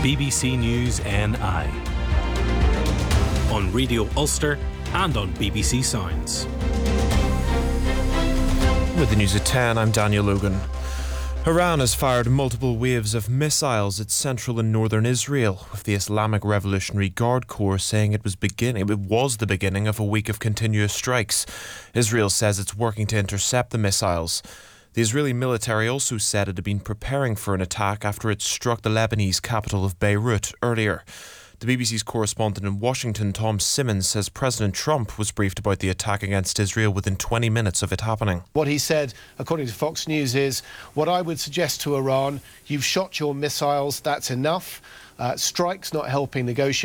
BBC News NI. On Radio Ulster and on BBC Sounds. With the news at 10, I'm Daniel Logan. Iran has fired multiple waves of missiles at central and northern Israel, with the Islamic Revolutionary Guard Corps saying it was the beginning of a week of continuous strikes. Israel says it's working to intercept the missiles. The Israeli military also said it had been preparing for an attack after it struck the Lebanese capital of Beirut earlier. The BBC's correspondent in Washington, Tom Simmons, says President Trump was briefed about the attack against Israel within 20 minutes of it happening. What he said, according to Fox News, is, what I would suggest to Iran, you've shot your missiles, that's enough. Strikes not helping negotiate.